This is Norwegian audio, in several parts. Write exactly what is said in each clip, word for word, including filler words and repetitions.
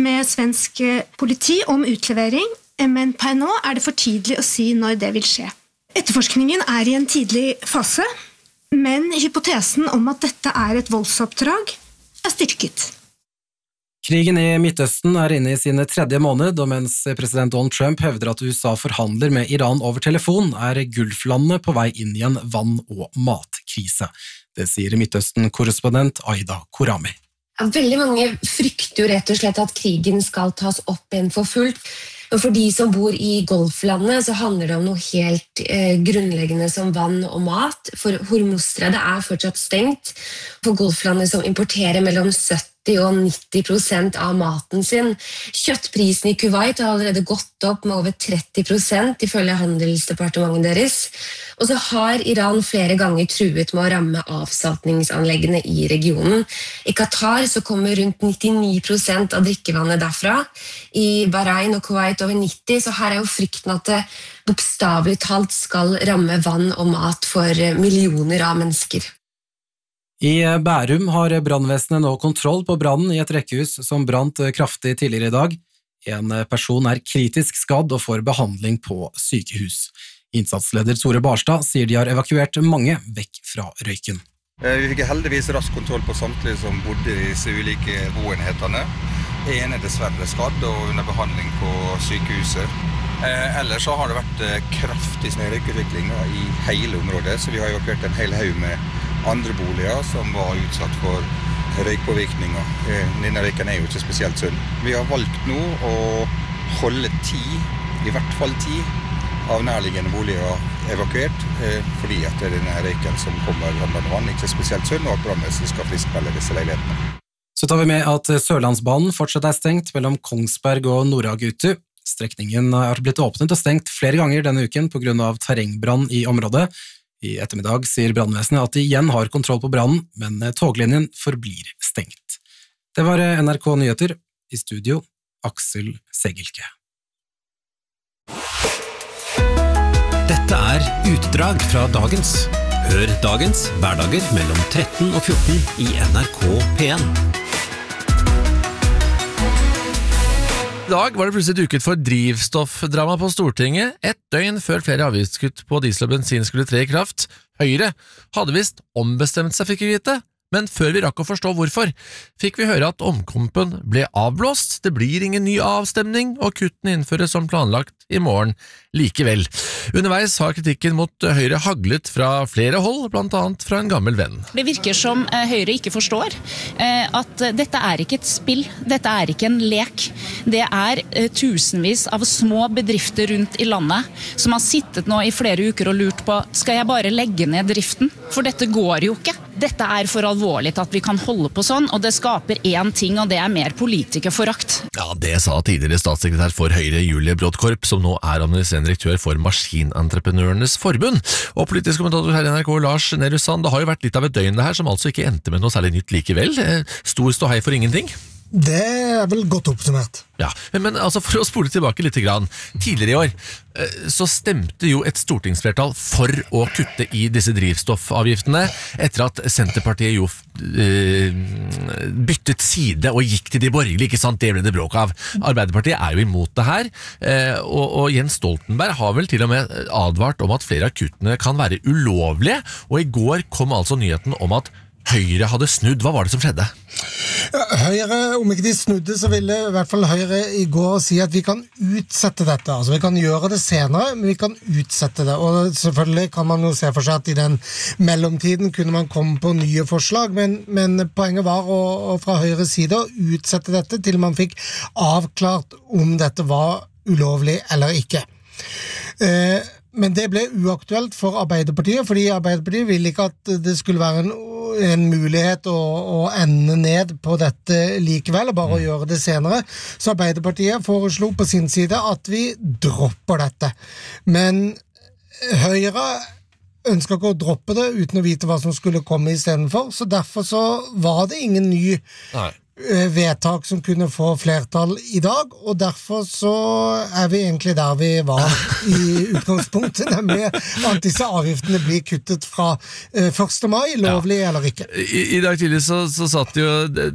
med svensk politi om utlevering, men per nå er det for tidlig å si når det vil skje. Etterforskningen er i en tidlig fase, men hypotesen om at dette er et voldsoppdrag er styrket. Krigen i Midtøsten er inne i sine tredje måned, og mens president Donald Trump hevder at U S A forhandler med Iran over telefon, er Gulflandene på vei inn i en vann- og matkrise. Det sier Midtøsten-korrespondent Aida Korami. Ja, veldig mange frykter jo rett og slett at krigen skal tas opp igjen for fullt. Og for de som bor i Golflandet så handler det om noe helt eh, grunnleggende som vann og mat. For Hormuzstredet er fortsatt stengt. For Golflandet som importerer mellom sytti og nitti prosent av maten sin. Kjøttprisen i Kuwait har allerede gått opp med over tretti prosent ifølge handelsdepartementet deres. Og så har Iran flere ganger truet med å ramme avsaltningsanleggene i regionen. I Qatar så kommer rundt nittini prosent av drikkevannet derfra. I Bahrain og Kuwait over nitti, så her er jo frykten at det bokstavelig talt skal ramme vann og mat for millioner av mennesker. I Bærum har brannvesenet nå kontroll på brannen i et rekkehus som brant kraftig tidligere i dag. En person er kritisk skadd og får behandling på sykehus. Innsatsleder Tore Barstad sier de har evakuert mange vekk fra røyken. Vi fikk heldigvis rask kontroll på samtlige som bodde i disse ulike boenhetene. En er dessverre skadd og under behandling på sykehuset. Eh, ellers så har det vært kraftig røykutvikling i hele området, så vi har evakuert en hel haug med andre boliger som var utsatt for røykpåvirkninger. Eh, denne røyken er jo ikke spesielt sunn. Vi har valgt nå å holde ti, i hvert fall ti, av nærliggende boliger evakuert, eh, fordi at denne røyken som kommer fra vann ikke er spesielt sunn, og at brannvesenet skal friskmelde disse leilighetene. Så tar vi med at Sørlandsbanen fortsatt er stengt mellom Kongsberg og Nord-Agutu. Strekningen har blitt åpnet og stengt flere ganger denne uken på grunn av terrengbrann i området. I ettermiddag sier brannvesenet at de igjen har kontroll på brannen, men toglinjen forblir stengt. Det var N R K Nyheter. I studio, Aksel Segelke. Dette er utdrag fra dagens. Hør dagens hverdager mellom tretten og fjorten i N R K P en. I dag var det plutselig duket for drivstoffdrama på Stortinget, ett døgn før flere avgiftskutt på diesel og bensin skulle tre i kraft. Høyre hadde visst ombestemt seg, fikk vi vite, men før vi rakk å forstå hvorfor, fikk vi høre at omkompen ble avblåst, det blir ingen ny avstemning, og kuttene innføres som planlagt i morgen likevel. Underveis har kritikken mot Høyre haglet fra flere hold, blant annet fra en gammel venn. Det virker som Høyre ikke forstår at dette er ikke et spill, dette er ikke en lek. Det er tusenvis av små bedrifter rundt i landet som har sittet nå i flere uker og lurt på, skal jeg bare legge ned driften? For dette går jo ikke. Dette er for alvorlig til at vi kan holde på sånn, og det skaper én ting, og det er mer politikerforakt. Ja, det sa tidligere statssekretær for Høyre Julie Brodtkorp, som nå er administrerende direktør for Maskinentreprenørenes Forbund. Og politisk kommentator her i N R K, Lars Nehru Sand, det har jo vært litt av et døgn det her, som altså ikke endte med noe særlig nytt likevel. Stor ståhei for ingenting. Det er vel godt oppsummert. Ja, men altså for å spole tilbake litt grann. Tidligere i år så stemte jo et stortingsflertall for å kutte i disse drivstoffavgiftene etter at Senterpartiet jo eh, byttet side og gikk til de borgerlige, ikke sant? Det ble det bråk av. Arbeiderpartiet er jo imot det her, eh, og, og Jens Stoltenberg har vel til og med advart om at flere av kuttene kan være ulovlige, og i går kom altså nyheten om at Høyre hadde snudd. Hva var det som skjedde? Høyre, om ikke de snudde, så ville i hvert fall Høyre i går si at vi kan utsette dette. Altså vi kan gjøre det senere, men vi kan utsette det. Og selvfølgelig kan man jo se for seg at i den mellomtiden kunne man komme på nye forslag, men, men poenget var å, å fra Høyres side å utsette dette til man fikk avklart om dette var ulovlig eller ikke. Eh, men det ble uaktuelt for Arbeiderpartiet, fordi Arbeiderpartiet ville ikke at det skulle være en en mulighet å, å ende ned på dette likevel, og bare å gjøre det senere. Så Arbeiderpartiet foreslo på sin side at vi dropper dette. Men Høyre ønsker ikke å droppe det uten å vite hva som skulle komme i stedet for, så derfor så var det ingen ny Nei. vedtak som kunne få flertall i dag, og derfor så er vi egentlig der vi var i utgangspunktet, nemlig at disse avgiftene blir kuttet fra første mai, lovlig ja. Eller ikke. I, I dag tidlig så, så satt jo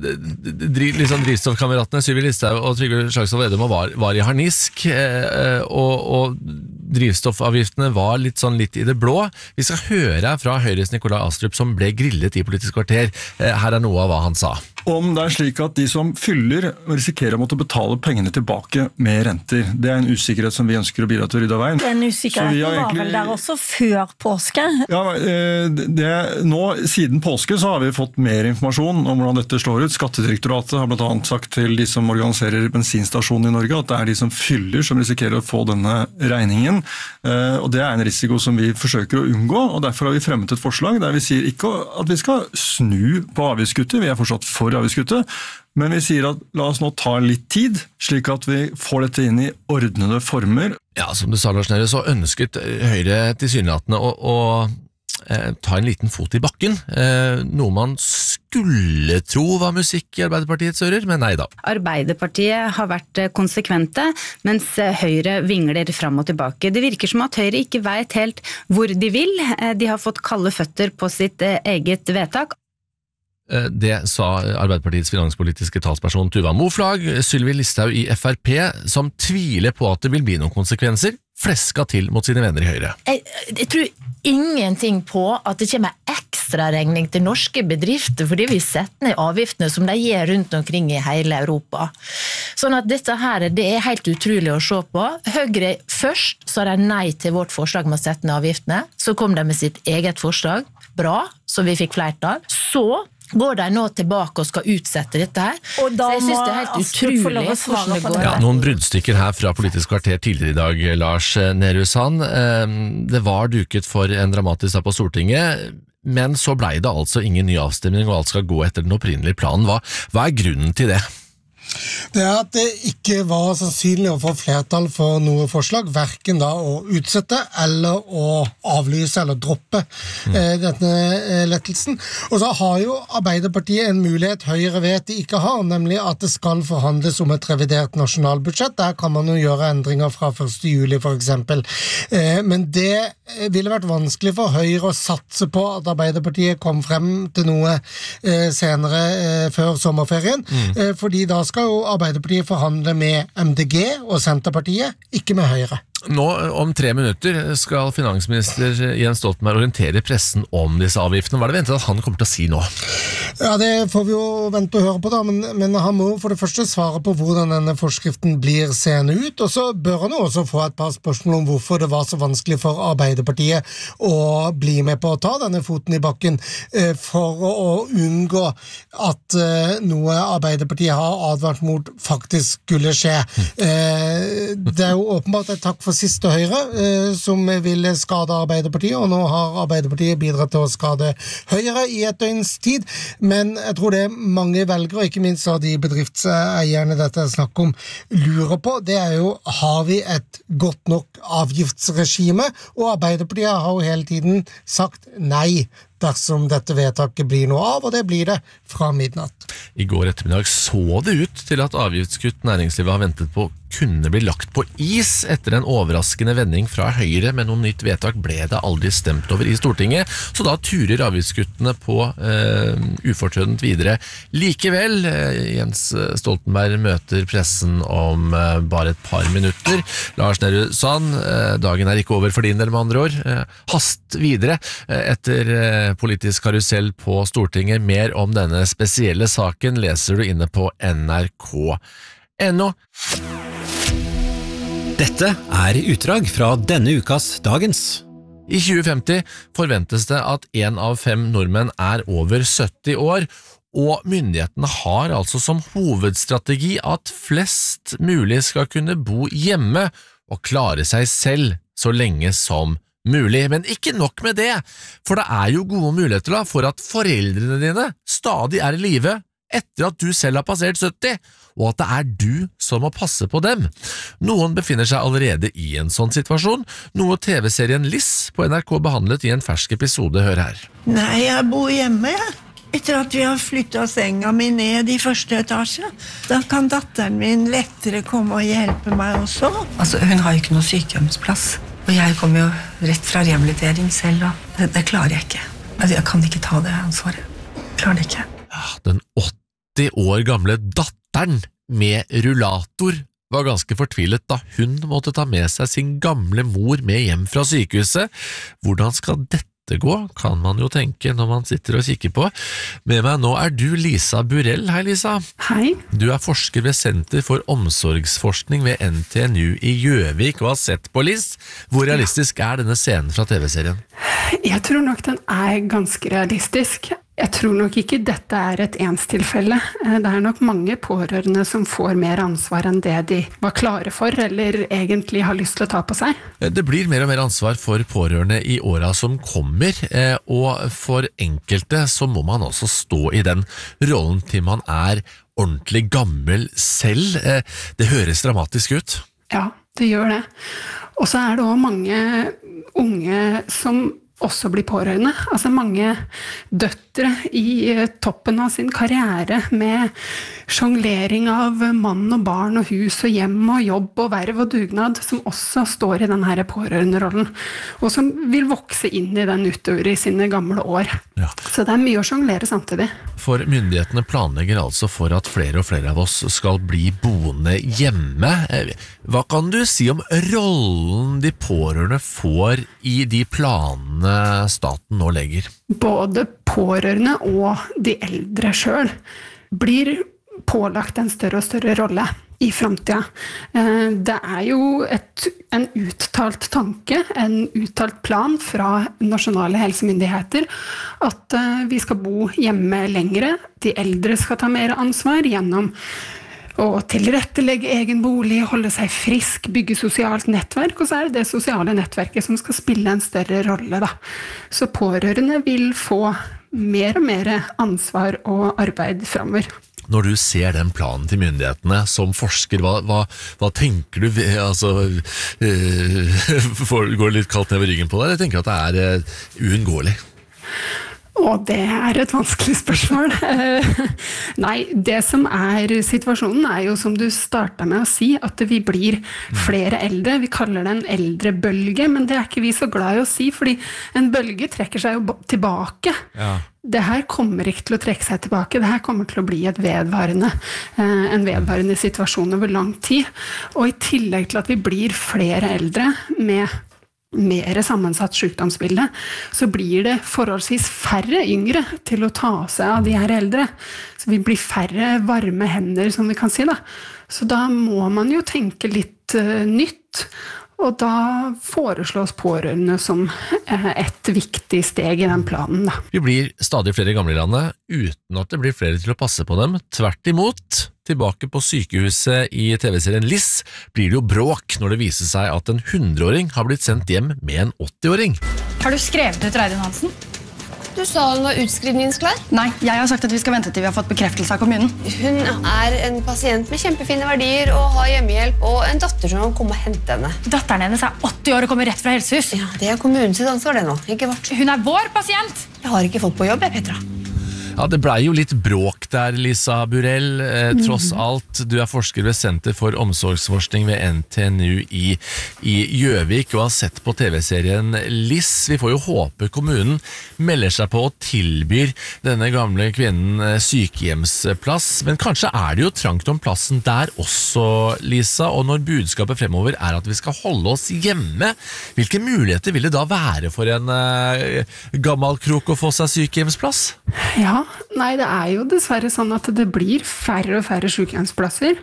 liksom drivstoffkameratene Sylvi Listhaug og Trygve Slagsvold Vedum og var, var i harnisk, og, og drivstoffavgiftene var litt sånn litt i det blå. Vi skal høre fra Høyres Nikolai Astrup som ble grillet i Politisk kvarter. Her er noe av hva han sa. Om det er slik at de som fyller risikerer å måtte betale pengene tilbake med renter. Det er en usikkerhet som vi ønsker å bidra til å rydde av veien. Den usikkerheten var egentlig... vel der også før påske? Ja, det, nå, siden påske så har vi fått mer informasjon om hvordan dette slår ut. Skattedirektoratet har blant annet sagt til de som organiserer bensinstasjonen i Norge at det er de som fyller som risikerer å få denne regningen. Og det er en risiko som vi forsøker å unngå, og derfor har vi fremmet et forslag der vi sier ikke at vi skal snu på avgiftskuttet, vi er fortsatt for avgiftskuttet, men vi sier at la oss nå ta litt tid, slik at vi får dette inn i ordnede former. Ja, som du sa, Lars Nehru, så ønsket Høyre tilsynelatende å, å eh, ta en liten fot i bakken, eh, noe man skulle tro var musikk i Arbeiderpartiets ører, men nei da. Arbeiderpartiet har vært konsekvente, mens Høyre vingler fram og tilbake. Det virker som at Høyre ikke vet helt hvor de vil. De har fått kalde føtter på sitt eget vedtak. Det sa Arbeiderpartiets finanspolitiske talsperson Tuva Moflag. Sylvi Listhaug i F R P, som tviler på at det vil bli noen konsekvenser, fleska til mot sine venner i Høyre. Jeg, jeg tror ingenting på at det kommer ekstra regning til norske bedrifter fordi vi setter ned avgiftene som de gjør rundt omkring i hele Europa. Sånn at dette her, det er helt utrolig å se på. Høyre først sa de nei til vårt forslag med å sette ned avgiftene, så kom de med sitt eget forslag, bra, så vi fikk flertall. Så går de nå tilbake og skal utsette dette her. Og da så jeg synes det er helt utrolig hvordan det går. Ja, noen bruddstykker her fra Politisk kvarter tidligere i dag, Lars Nehru Sand. Det var duket for en dramatisk dag på Stortinget, men så ble det altså ingen ny avstemning, og alt skal gå etter den opprinnelige planen. Hva, hva er grunnen til det? Det er at det ikke var sannsynlig å få flertall for noe forslag, hverken da å utsette eller å avlyse eller droppe mm. eh, denne eh, lettelsen. Og så har jo Arbeiderpartiet en mulighet Høyre vet de ikke har, nemlig at det skal forhandles om et revidert nasjonalbudsjett. Der kan man jo gjøre endringer fra første juli for eksempel. Eh, men det ville vært vanskelig for Høyre å satse på at Arbeiderpartiet kom frem til noe eh, senere eh, før sommerferien, mm. eh, fordi da skal jo Arbeiderpartiet forhandle med M D G og Senterpartiet, ikke med Høyre. Nå, om tre minutter, skal finansminister Jens Stoltenberg orientere pressen om disse avgiftene. Hva er det ventet at han kommer til å si nå? Ja, det får vi jo vente og høre på da, men, men han må for det første svare på hvordan denne forskriften blir seende ut, og så bør han jo også få et par spørsmål om hvorfor det var så vanskelig for Arbeiderpartiet å bli med på å ta denne foten i bakken eh, for å, å unngå at eh, noe Arbeiderpartiet har advart mot faktisk skulle skje. Eh, det er jo åpenbart et takk for siste Høyre, eh, som ville skade Arbeiderpartiet, og nå har Arbeiderpartiet bidratt til å skade Høyre i et døgns tid, men jeg tror det mange velgere, ikke minst av de bedriftseierne dette er snakk om, lurer på, det er jo, har vi et godt nok avgiftsregime? Og Arbeiderpartiet har jo hele tiden sagt nei dersom dette vedtaket blir noe av, og det blir det fra midnatt. I går ettermiddag så det ut til at avgiftskutt næringslivet har ventet på kunne bli lagt på is etter en overraskende vending fra Høyre, men noe nytt vedtak ble det aldri stemt over i Stortinget, så da turer avgiftskuttene på uh, ufortrødent videre. Likevel, uh, Jens Stoltenberg møter pressen om uh, bare et par minutter. Lars Nehru Sand, uh, dagen er ikke over for din del med andre år. Uh, hast videre uh, etter uh, politisk karusell på Stortinget. Mer om denne spesielle saken leser du inne på N R K punktum no. Dette er utdrag fra denne ukas Dagens. I tjue femti forventes det at en av fem nordmenn er over sytti år, og myndighetene har altså som hovedstrategi at flest mulig skal kunne bo hjemme og klare seg selv så lenge som mulig. Men ikke nok med det, for det er jo gode muligheter da for at foreldrene dine stadig er i live etter at du selv har passert sytti, og at det er du som må passe på dem. Noen befinner seg allerede i en sånn situasjon, noe T V-serien Liss på N R K behandlet i en fersk episode. Hør her. Nei, jeg bor hjemme, jeg. Etter at vi har flyttet senga mi ned i første etasje, da kan datteren min lettere komme og hjelpe meg også. Altså, hun har jo ikke noe sykehjemsplass, og jeg kommer jo rett fra rehabilitering selv, og det, det klarer jeg ikke. Altså, jeg kan ikke ta det ansvaret. Klarer det ikke. Ja, den åtti år gamle datteren med rullator var ganske fortvilet da hun måtte ta med seg sin gamle mor med hjem fra sykehuset. Hvordan skal dette gå, kan man jo tenke når man sitter og kikker på. Med meg nå er du Lisa Burell. Hei, Lisa. Hei. Du er forsker ved Senter for omsorgsforskning ved N T N U i Gjøvik og har sett på Liss. Hvor realistisk er denne scenen fra T V-serien? Jeg tror nok den er ganske realistisk. Jeg tror nok ikke dette er et enstilfelle. Det er nok mange pårørende som får mer ansvar enn det de var klare for, eller egentlig har lyst til å ta på seg. Det blir mer og mer ansvar for pårørende i åra som kommer, og for enkelte så må man også stå i den rollen til man er ordentlig gammel selv. Det høres dramatisk ut. Ja, det gjør det. Og så er det også mange unge som også blir pårørende. Altså mange døtre i toppen av sin karriere med jonglering av mann og barn og hus og hjem og jobb og verv og dugnad som også står i denne pårørenderollen og som vil vokse inn i den utover i sine gamle år. Ja. Så det er mye å jonglere samtidig. For myndighetene planlegger altså for at flere og flere av oss skal bli boende hjemme. Hva kan du si om rollen de pårørende får i de planene staten nå legger? Både pårørende og de eldre selv blir pålagt en større og større rolle i fremtiden. Det er jo et, en uttalt tanke, en uttalt plan fra nasjonale helsemyndigheter at vi skal bo hjemme lengre, de eldre skal ta mer ansvar gjennom å tilrettelegge egen bolig, holde seg frisk, bygge sosialt nettverk, og så er det det sosiale nettverket som skal spille en større rolle. Da. Så pårørende vil få mer og mer ansvar og arbeid fremover. Når du ser den planen til myndighetene som forsker, hva, hva, hva tenker du? Altså, øh, går det litt kaldt ned ved ryggen på deg? Jeg tenker at det er øh, uunngåelig. Og det er et vanskelig spørsmål. Nei, det som er situasjonen er jo som du startet med å si, at vi blir flere eldre. Vi kaller det en eldrebølge, men det er ikke vi så glad i å si, fordi en bølge trekker seg jo tilbake. Ja. Det her kommer ikke til å trekke seg tilbake, det her kommer til å bli et vedvarende, en vedvarende situasjon over lang tid. Og i tillegg til at vi blir flere eldre med mer sammensatt sykdomsbilde, så blir det forholdsvis færre yngre til å ta seg av de her eldre. Så vi blir færre varme hender, som vi kan si da. Så da må man jo tenke litt uh, nytt, og da foreslås pårørende som uh, et viktig steg i den planen da. Vi blir stadig flere gamle i landet, uten at det blir flere til å passe på dem. Tvert imot, tilbake på sykehuset i T V-serien Liss blir det jo bråk når det viser seg at en hundreåring har blitt sendt hjem med en åttiåring. Har du skrevet ut Reidun Hansen? Du sa hun var utskrivningsklar? Nei, jeg har sagt at vi skal vente til vi har fått bekreftelse av kommunen. Hun er en pasient med kjempefine verdier og har hjemmehjelp og en datter som kan komme og hente henne. Datteren hennes er åtti år og kommer rett fra helsehus. Ja, det er kommunens ansvar det nå, ikke vårt. Hun er vår pasient! Jeg har ikke fått på jobb, jeg, Petra. Ja, det ble jo litt bråk der, Lisa Burell. Eh, tross alt, du er forsker ved Senter for omsorgsforskning ved N T N U i, i Gjøvik og har sett på T V-serien Liss. Vi får jo håpe kommunen melder seg på og tilbyr denne gamle kvinnen sykehjemsplass. Men kanskje er det jo trangt om plassen der også, Lisa. Og når budskapet fremover er at vi skal holde oss hjemme, hvilke muligheter vil det da være for en eh, gammel krok å få seg sykehjemsplass? Ja, nei, det er jo dessverre sånn at det blir færre og færre sykehjemsplasser.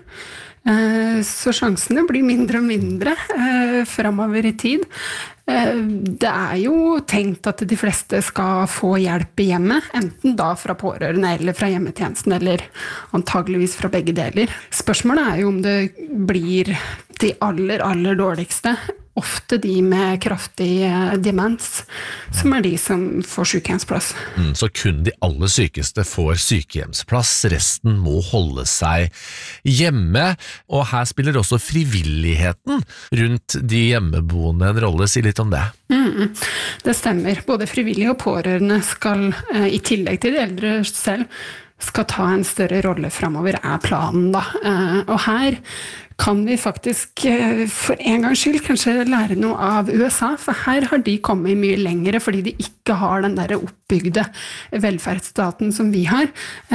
Så sjansene blir mindre og mindre fremover i tid. Det er jo tenkt at de fleste skal få hjelp i hjemmet, enten da fra pårørende eller fra hjemmetjenesten, eller antageligvis fra begge deler. Spørsmålet er jo om det blir de aller, aller dårligste, ofte de med kraftig demens, som er de som får sykehjemsplass. Mm, så kun de aller sykeste får sykehjemsplass, resten må holde seg hjemme, og her spiller også frivilligheten rundt de hjemmeboende en rolle. Si litt om det. Mm, det stemmer. Både frivillige og pårørende skal, i tillegg til de eldre selv, skal ta en større rolle fremover, er planen da. Og her kan vi faktisk for en gangs skyld kanskje lære noe av U S A, for her har de kommet mye lengre fordi de ikke har den der oppbygde velferdsstaten som vi har.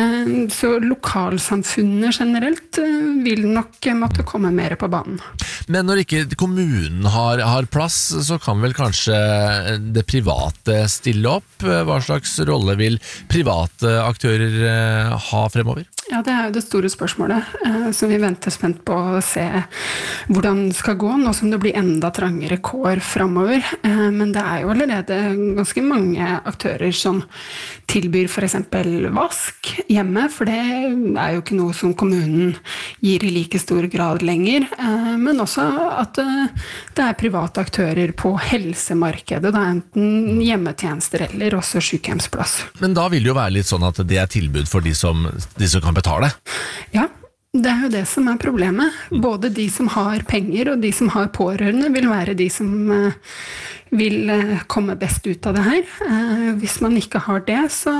Så lokalsamfunnet generelt vil nok måtte komme mer på banen. Men når ikke kommunen har, har plass, så kan vel kanskje det private stille opp? Hva slags rolle vil private aktører ha fremover? Ja, det er jo det store spørsmålet, eh, som vi venter spent på å se hvordan det skal gå, nå som det blir enda trangere kår fremover. Eh, men det er jo allerede ganske mange aktører som tilbyr for eksempel vask hjemme, for det er jo ikke noe som kommunen gir i like stor grad lenger. Eh, men også at eh, det er private aktører på helsemarkedet, da, enten hjemmetjenester eller også sykehjemsplass. Men da vil det jo være litt sånn at det er tilbud for de som, de som kan betale? Ja, det er jo det som er problemet. Både de som har penger og de som har pårørende vil være de som uh, vil uh, komme best ut av det her. Uh, hvis man ikke har det, så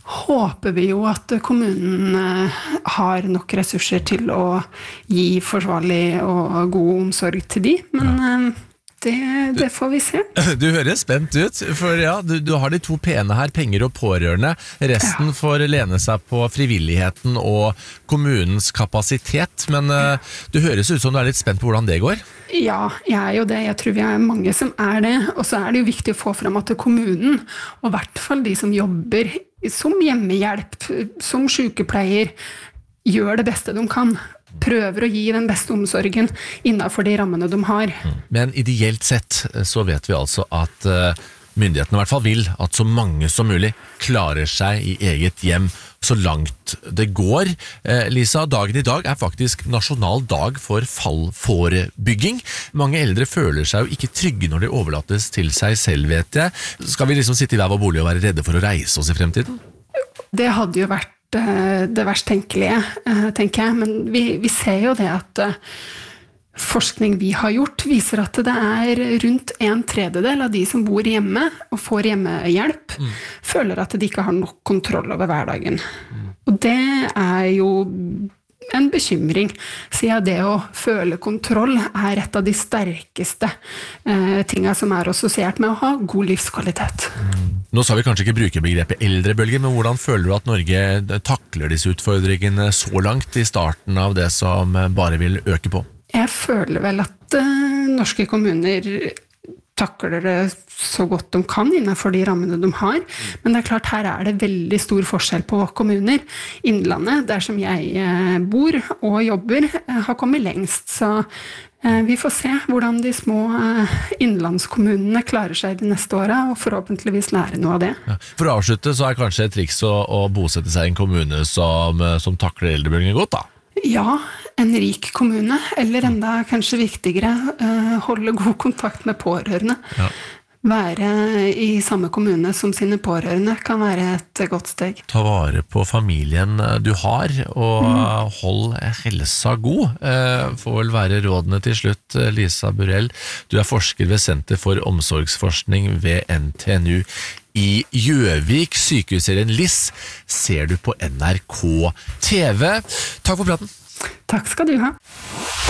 håper vi jo at kommunen uh, har nok ressurser til å gi forsvarlig og god omsorg til de, men uh, Det, det får vi se. Du høres spent ut, for ja, du, du har de to pene her, penger og pårørende. Resten ja. får lene seg på frivilligheten og kommunens kapasitet, men uh, du høres ut som du er litt spent på hvordan det går. Ja, jeg er jo det. Jeg tror vi er mange som er det. Og så er det jo viktig å få frem at kommunen, og i hvert fall de som jobber som hjemmehjelp, som sykepleier, gjør det beste de kan. Prøver å gi den beste omsorgen innenfor de rammene de har. Men ideelt sett så vet vi altså at myndighetene i hvert fall vil at så mange som mulig klarer seg i eget hjem så langt det går. Lisa, dagen i dag er faktisk nasjonal dag for fallforebygging. Mange eldre føler seg jo ikke trygge når de overlates til seg selv, vet jeg. Skal vi liksom sitte i hver vår bolig og være redde for å reise oss i fremtiden? Det hadde jo vært det verst tenkelige, tenker jeg, men vi, vi ser jo det at forskning vi har gjort viser at det er rundt en tredjedel av de som bor hjemme og får hjemmehjelp, mm. føler at de ikke har nok kontroll over hverdagen. Mm. Og det er jo en bekymring, siden det å føle kontroll er et av de sterkeste eh, tingene som er assosiert med å ha god livskvalitet. Mm. Nå sa vi kanskje ikke bruke begrepet eldrebølge, men hvordan føler du at Norge takler disse utfordringene så langt i starten av det som bare vil øke på? Jeg føler vel at uh, norske kommuner takler det så godt de kan innenfor de rammene de har, men det er klart her er det veldig stor forskjell på kommuner. Innlandet, der som jeg uh, bor og jobber, uh, har kommet lengst, så uh, vi får se hvordan de små uh, innlandskommunene klarer seg de neste årene, og forhåpentligvis lære noe av det. Ja. For å avslutte så er kanskje et triks å, å bosette seg i en kommune som, som takler eldrebølgen godt da? Ja, en rik kommune, eller enda kanskje viktigere, holde god kontakt med pårørende. Ja. Være i samme kommune som sine pårørende kan være et godt steg. Ta vare på familien du har, og mm. hold helsa god. Får vel være rådene til slutt. Lisa Burell, du er forsker ved Senter for omsorgsforskning ved N T N U i Gjøvik. Sykehusserien Liss ser du på N R K T V. Takk for praten. Takk skal du ha.